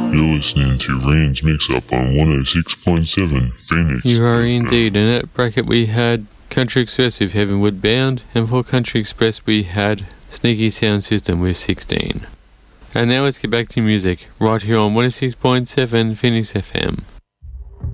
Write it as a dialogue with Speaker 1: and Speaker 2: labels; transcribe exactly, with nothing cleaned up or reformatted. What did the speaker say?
Speaker 1: You're listening to Rand's Mix-Up on one oh six point seven Phoenix.
Speaker 2: You are indeed. In that bracket we had Country Express with Heavenward Bound, and for Country Express we had Sneaky Sound System with sixteen. And now let's get back to music, right here on one oh six point seven Phoenix F M.